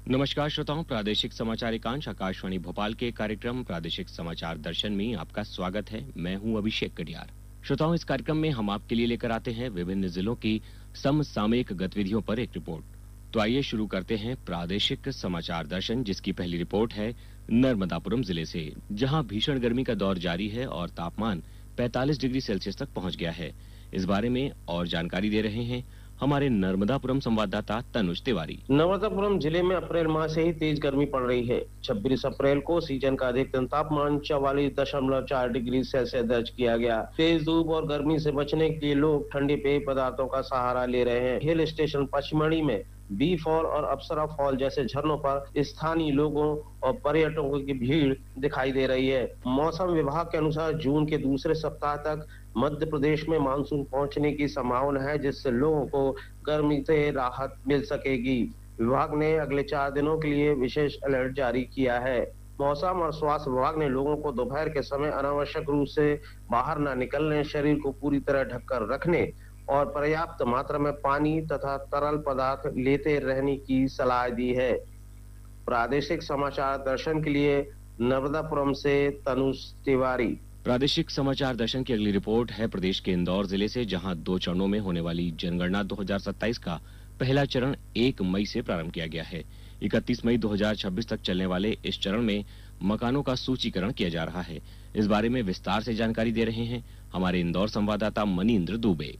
नमस्कार श्रोताओं, प्रादेशिक समाचार एकांश आकाशवाणी भोपाल के कार्यक्रम प्रादेशिक समाचार दर्शन में आपका स्वागत है। मैं हूं अभिषेक कटियार। श्रोताओं, इस कार्यक्रम में हम आपके लिए लेकर आते हैं विभिन्न जिलों की समसामयिक गतिविधियों पर एक रिपोर्ट। तो आइए शुरू करते हैं प्रादेशिक समाचार दर्शन, जिसकी पहली रिपोर्ट है नर्मदापुरम जिले से, जहां भीषण गर्मी का दौर जारी है और तापमान 45 डिग्री सेल्सियस तक पहुंच गया है। इस बारे में और जानकारी दे रहे हैं हमारे नर्मदापुरम संवाददाता तनुज तिवारी। नर्मदापुरम जिले में अप्रैल माह से ही तेज गर्मी पड़ रही है। 26 अप्रैल को सीजन का अधिकतम तापमान 44.4 डिग्री सेल्सियस दर्ज किया गया। तेज धूप और गर्मी से बचने के लिए लोग ठंडे पेय पदार्थों का सहारा ले रहे हैं। हिल स्टेशन पचमढ़ी में बी फॉल और अप्सरा फॉल जैसे झरनों पर स्थानीय लोगों और पर्यटकों की भीड़ दिखाई दे रही है। मौसम विभाग के अनुसार जून के दूसरे सप्ताह तक मध्य प्रदेश में मानसून पहुंचने की संभावना है, जिससे लोगों को गर्मी से राहत मिल सकेगी। विभाग ने अगले 4 दिनों के लिए विशेष अलर्ट जारी किया है। मौसम और स्वास्थ्य विभाग ने लोगों को दोपहर के समय अनावश्यक रूप से बाहर न निकलने, शरीर को पूरी तरह ढककर रखने और पर्याप्त मात्रा में पानी तथा तरल पदार्थ लेते रहने की सलाह दी है। प्रादेशिक समाचार दर्शन के लिए नर्मदापुरम से तनुज तिवारी। प्रादेशिक समाचार दर्शन की अगली रिपोर्ट है प्रदेश के इंदौर जिले से, जहां 2 चरणों में होने वाली जनगणना 2027 का पहला चरण 1 मई से प्रारंभ किया गया है। 31 मई 2026 तक चलने वाले इस चरण में मकानों का सूचीकरण किया जा रहा है। इस बारे में विस्तार से जानकारी दे रहे हैं हमारे इंदौर संवाददाता मनीन्द्र दुबे।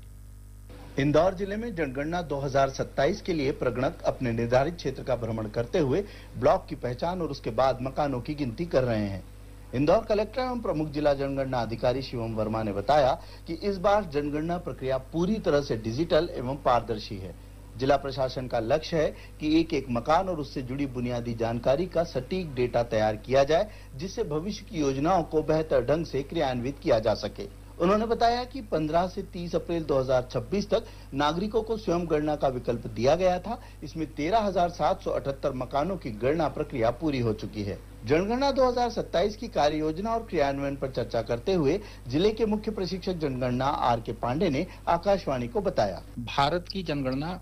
इंदौर जिले में जनगणना 2027 के लिए प्रगणक अपने निर्धारित क्षेत्र का भ्रमण करते हुए ब्लॉक की पहचान और उसके बाद मकानों की गिनती कर रहे हैं। इंदौर कलेक्टर एवं प्रमुख जिला जनगणना अधिकारी शिवम वर्मा ने बताया कि इस बार जनगणना प्रक्रिया पूरी तरह से डिजिटल एवं पारदर्शी है। जिला प्रशासन का लक्ष्य है कि एक मकान और उससे जुड़ी बुनियादी जानकारी का सटीक डेटा तैयार किया जाए, जिससे भविष्य की योजनाओं को बेहतर ढंग से क्रियान्वित किया जा सके। उन्होंने बताया कि 15 से 30 अप्रैल 2026 तक नागरिकों को स्वयं गणना का विकल्प दिया गया था। इसमें 13,778 मकानों की गणना प्रक्रिया पूरी हो चुकी है। जनगणना 2027 की कार्य योजना और क्रियान्वयन पर चर्चा करते हुए जिले के मुख्य प्रशिक्षक जनगणना आर के पांडे ने आकाशवाणी को बताया, भारत की जनगणना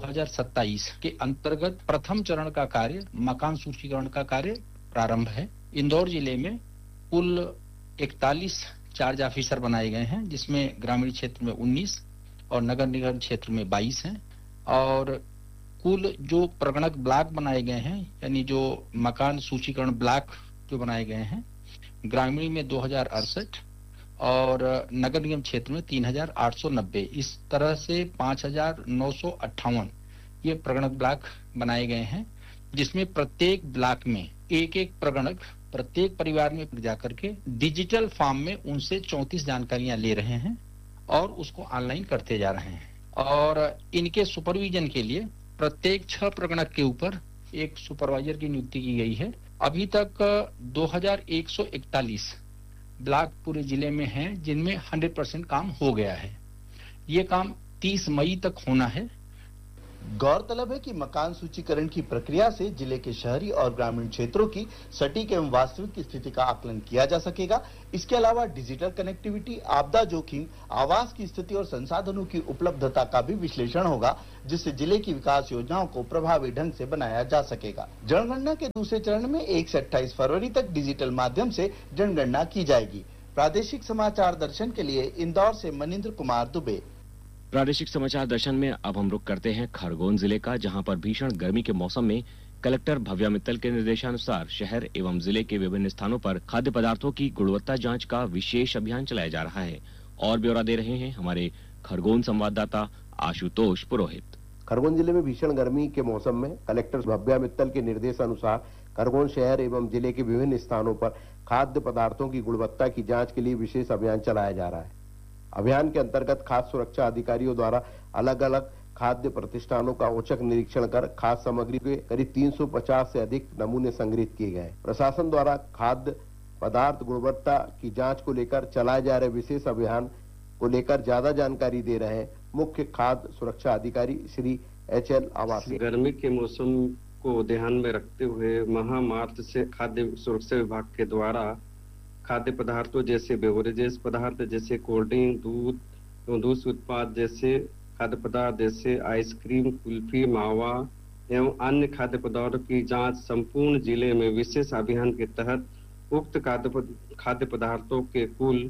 2027 के अंतर्गत प्रथम चरण का कार्य मकान सूचीकरण का कार्य प्रारंभ है। इंदौर जिले में कुल 41 चार्ज ऑफिसर बनाए गए हैं, जिसमें ग्रामीण क्षेत्र में 19 और नगर निगम क्षेत्र में 22 हैं। और कुल जो प्रगणक ब्लॉक बनाए गए हैं, यानी जो मकान सूचीकरण ब्लॉक जो बनाए गए हैं, ग्रामीण में 2068 और नगर निगम क्षेत्र में 3890, इस तरह से 5958 ये प्रगणक ब्लॉक बनाए गए हैं, जिसमें प्रत्येक ब्लॉक में एक प्रगणक प्रत्येक परिवार में जाकर के डिजिटल फॉर्म में उनसे 34 जानकारियां ले रहे हैं और उसको ऑनलाइन करते जा रहे हैं। और इनके सुपरविजन के लिए प्रत्येक 6 प्रगणक के ऊपर एक सुपरवाइजर की नियुक्ति की गई है। अभी तक 2141 ब्लॉक पूरे जिले में हैं, जिनमें 100% काम हो गया है। ये काम 30 मई तक होना है। गौरतलब है कि मकान सूचीकरण की प्रक्रिया से जिले के शहरी और ग्रामीण क्षेत्रों की सटीक एवं वास्तविक स्थिति का आकलन किया जा सकेगा। इसके अलावा डिजिटल कनेक्टिविटी, आपदा जोखिम, आवास की स्थिति और संसाधनों की उपलब्धता का भी विश्लेषण होगा, जिससे जिले की विकास योजनाओं को प्रभावी ढंग से बनाया जा सकेगा। जनगणना के दूसरे चरण में 1 से 28 फरवरी तक डिजिटल माध्यम से जनगणना की जाएगी। प्रादेशिक समाचार दर्शन के लिए इंदौर से मनीन्द्र कुमार दुबे। प्रादेशिक समाचार दर्शन में अब हम रुक करते हैं खरगोन जिले का, जहां पर भीषण गर्मी के मौसम में कलेक्टर भव्या मित्तल के निर्देशानुसार शहर एवं जिले के विभिन्न स्थानों पर खाद्य पदार्थों की गुणवत्ता जांच का विशेष अभियान चलाया जा रहा है। और ब्यौरा दे रहे हैं हमारे खरगोन संवाददाता आशुतोष पुरोहित। खरगोन जिले में भीषण गर्मी के मौसम में कलेक्टर भव्या मित्तल के निर्देशानुसार खरगोन शहर एवं जिले के विभिन्न स्थानों पर खाद्य पदार्थों की गुणवत्ता की जाँच के लिए विशेष अभियान चलाया जा रहा है। अभियान के अंतर्गत खाद्य सुरक्षा अधिकारियों द्वारा अलग अलग खाद्य प्रतिष्ठानों का औचक निरीक्षण कर खाद्य सामग्री के करीब 350 से अधिक नमूने संग्रहित किए गए। प्रशासन द्वारा खाद्य पदार्थ गुणवत्ता की जांच को लेकर चलाए जा रहे विशेष अभियान को लेकर ज्यादा जानकारी दे रहे हैं मुख्य खाद्य सुरक्षा अधिकारी श्री HL आवासी। गर्मी के मौसम को ध्यान में रखते हुए माह मार्च से खाद्य सुरक्षा विभाग के द्वारा खाद्य पदार्थों जैसे बेवरेजेस पदार्थ जैसे कोल्ड ड्रिंक, दूध से उत्पाद जैसे खाद्य पदार्थ जैसे आइसक्रीम, कुल्फी, मावा, एवं अन्य खाद्य पदार्थों की जांच संपूर्ण जिले में विशेष अभियान के तहत उक्त खाद्य पदार्थों के कुल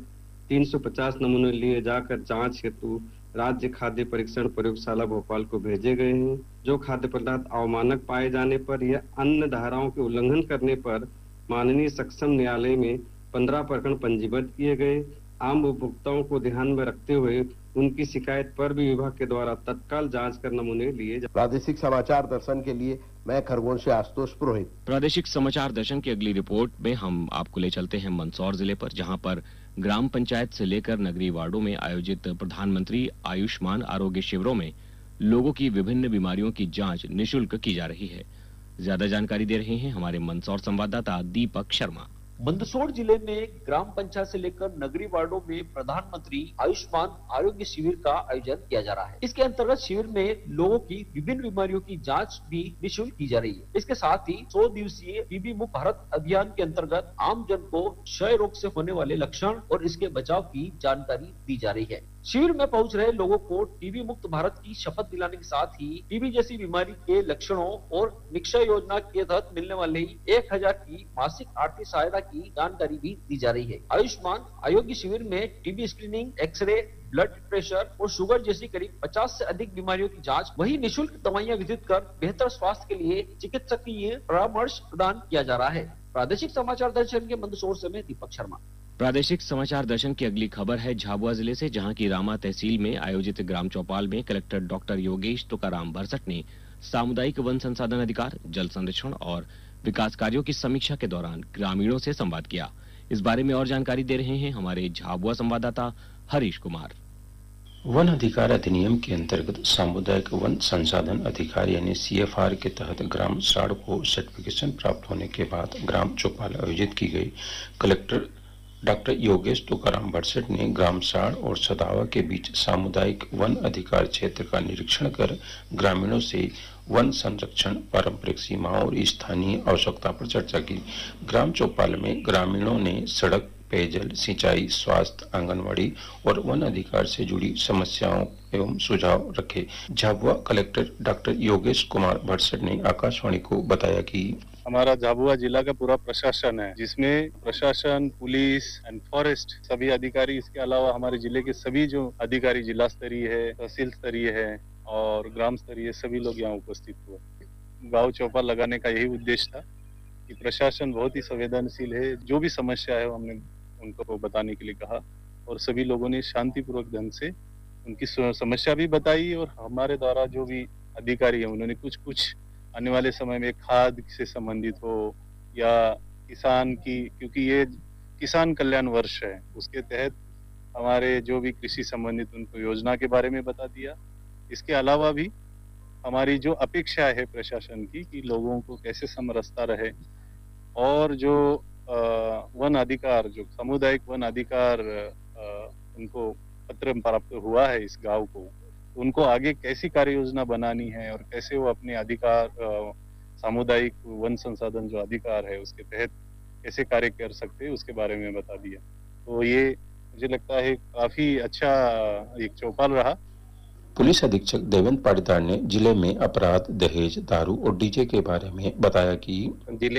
350 नमूने लिए जाकर जांच हेतु राज्य खाद्य परीक्षण प्रयोगशाला भोपाल को भेजे गए हैं। जो खाद्य पदार्थ अवमानक पाए जाने पर या अन्य धाराओं के उल्लंघन करने पर माननीय सक्षम न्यायालय में 15 प्रकरण पंजीबद्ध किए गए। आम उपभोक्ताओं को ध्यान में रखते हुए उनकी शिकायत पर भी विभाग के द्वारा तत्काल जांच कर नमूने लिए। प्रादेशिक समाचार दर्शन के लिए मैं खरगोन से आशुतोष पुरोहित। प्रादेशिक समाचार दर्शन की अगली रिपोर्ट में हम आपको ले चलते हैं मंदसौर जिले पर, जहां पर ग्राम पंचायत से लेकर नगरीय वार्डों में आयोजित प्रधानमंत्री आयुष्मान आरोग्य शिविरों में लोगों की विभिन्न बीमारियों की जांच निःशुल्क की जा रही है। ज्यादा जानकारी दे रहे हैं हमारे मंदसौर संवाददाता दीपक शर्मा। मंदसौर जिले में ग्राम पंचायत से लेकर नगरीय वार्डों में प्रधानमंत्री आयुष्मान आरोग्य शिविर का आयोजन किया जा रहा है। इसके अंतर्गत शिविर में लोगों की विभिन्न बीमारियों की जांच भी निःशुल्क की जा रही है। इसके साथ ही 100 दिवसीय टीबी मुक्त भारत अभियान के अंतर्गत आम जन को क्षय रोग से होने वाले लक्षण और इसके बचाव की जानकारी दी जा रही है। शिविर में पहुंच रहे लोगों को टीबी मुक्त भारत की शपथ दिलाने के साथ ही टीबी जैसी बीमारी के लक्षणों और निक्षय योजना के तहत मिलने वाली 1000 की मासिक आर्थिक सहायता की जानकारी भी दी जा रही है। आयुष्मान आरोग्य शिविर में TB screening, x ray, blood pressure और शुगर जैसी करीब 50 से अधिक बीमारियों की जांच, वही निःशुल्क दवाइयां वितरित कर बेहतर स्वास्थ्य के लिए चिकित्सकीय परामर्श प्रदान किया जा रहा है। प्रादेशिक समाचार दर्शन के मंदसौर से मैं दीपक शर्मा। प्रादेशिक समाचार दर्शन की अगली खबर है झाबुआ जिले से, जहां की रामा तहसील में आयोजित ग्राम चौपाल में कलेक्टर डॉक्टर योगेश तुकाराम बरसट ने सामुदायिक वन संसाधन अधिकार, जल संरक्षण और विकास कार्यों की समीक्षा के दौरान ग्रामीणों से संवाद किया। इस बारे में और जानकारी दे रहे हैं हमारे झाबुआ संवाददाता हरीश कुमार। वन अधिकार अधिनियम के अंतर्गत सामुदायिक वन संसाधन अधिकार यानी CFR के तहत ग्राम साड़ को सर्टिफिकेशन प्राप्त होने के बाद ग्राम चौपाल आयोजित की गई। कलेक्टर डॉक्टर योगेश तुकाराम बरसट ने ग्राम साड़ और सदावा के बीच सामुदायिक वन अधिकार क्षेत्र का निरीक्षण कर ग्रामीणों से वन संरक्षण, पारंपरिक सीमाओं और स्थानीय आवश्यकता पर चर्चा की। ग्राम चौपाल में ग्रामीणों ने सड़क, पेयजल, सिंचाई, स्वास्थ्य, आंगनवाड़ी और वन अधिकार से जुड़ी समस्याओं एवं सुझाव रखे। झाबुआ कलेक्टर डॉक्टर योगेश कुमार बरसट ने आकाशवाणी को बताया कि हमारा झाबुआ जिला का पूरा प्रशासन है, जिसमें प्रशासन, पुलिस एंड फॉरेस्ट सभी अधिकारी, इसके अलावा हमारे जिले के सभी जो अधिकारी जिला स्तरीय है, तहसील स्तरीय है और ग्राम स्तरीय, सभी लोग यहाँ उपस्थित हुए। गांव चौपाल लगाने का यही उद्देश्य था कि प्रशासन बहुत ही संवेदनशील है, जो भी समस्या है हमने उनको बताने के लिए कहा और सभी लोगों ने शांतिपूर्वक ढंग से उनकी समस्या भी बताई और हमारे द्वारा जो भी अधिकारी है उन्होंने कुछ आने वाले समय में खाद से संबंधित हो या किसान की, क्योंकि ये किसान कल्याण वर्ष है, उसके तहत हमारे जो भी कृषि संबंधित उनको योजना के बारे में बता दिया। इसके अलावा भी हमारी जो अपेक्षा है प्रशासन की कि लोगों को कैसे समरसता रहे और जो वन अधिकार, जो सामुदायिक वन अधिकार उनको पत्र प्राप्त हुआ है इस गांव को, उनको आगे कैसी कार्य योजना बनानी है और कैसे वो अपने अधिकार, सामुदायिक वन संसाधन जो अधिकार है उसके तहत कैसे कार्य कर सकते हैं उसके बारे में बता दिया। तो ये मुझे लगता है काफी अच्छा एक चौपाल रहा। पुलिस अधीक्षक देवेंद्र पाटीदार ने जिले में अपराध, दहेज, दारू और डीजे के बारे में बताया कि जिले